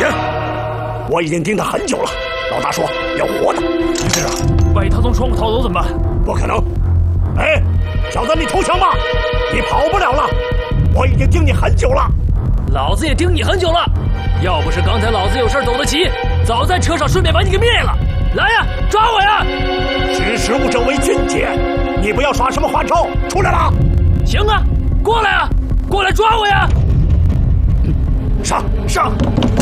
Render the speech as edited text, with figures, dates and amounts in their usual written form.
行，我已经盯他很久了。老大说要活的。 是啊，万一他从窗户逃走怎么办？ 不可能！哎，小子，你投降吧，你跑不了了。我已经盯你很久了。 老子也盯你很久了。要不是刚才老子有事走得急，早在车上顺便把你给灭了。来呀，抓我呀！ 识时务者为俊杰，你不要耍什么花招，出来了！ 行啊，过来啊，过来抓我呀！ 上！